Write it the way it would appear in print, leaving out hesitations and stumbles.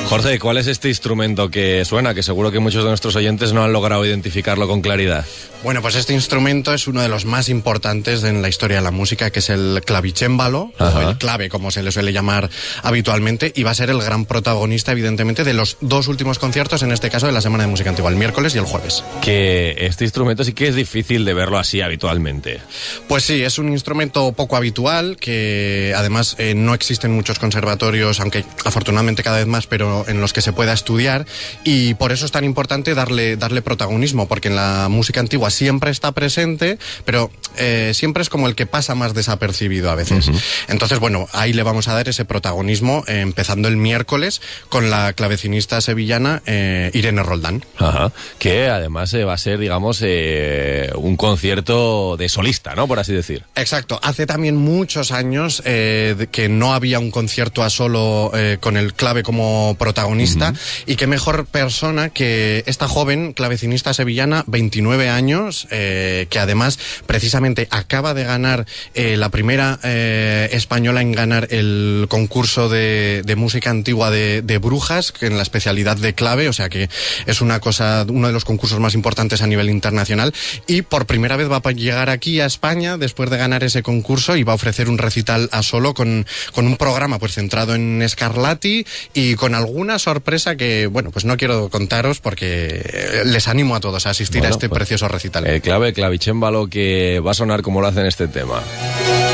Jorge, ¿cuál es este instrumento que suena? Que seguro que muchos de nuestros oyentes no han logrado identificarlo con claridad. Bueno, pues este instrumento es uno de los más importantes en la historia de la música, que es el clavicémbalo, o el clave, como se le suele llamar habitualmente, y va a ser el gran protagonista, evidentemente, de los dos últimos conciertos, en este caso de la Semana de Música Antigua, el miércoles y el jueves. Que este instrumento sí que es difícil de verlo así habitualmente. Pues sí, es un instrumento poco habitual, que además no existen muchos conservatorios, aunque afortunadamente cada vez más, pero en los que se pueda estudiar, y por eso es tan importante darle protagonismo, porque en la música antigua siempre está presente, pero siempre es como el que pasa más desapercibido a veces. Entonces, bueno, ahí le vamos a dar ese protagonismo, empezando el miércoles con la clavecinista sevillana Irene Roldán. Ajá. Que además va a ser, digamos, un concierto de solista, ¿no? Por así decir. Exacto. Hace también muchos años que no había un concierto a solo con el clave como protagonista, y qué mejor persona que esta joven clavecinista sevillana, 29 años, que además precisamente acaba de ganar la primera española en ganar el concurso de música antigua de Brujas, en la especialidad de clave, o sea que es uno de los concursos más importantes a nivel internacional, y por primera vez va a llegar aquí a España después de ganar ese concurso y va a ofrecer un recital a solo con un programa pues centrado en Scarlatti y con alguna sorpresa que, bueno, pues no quiero contaros porque les animo a todos a asistir a este precioso recital. El clavicémbalo que va a sonar como lo hace en este tema.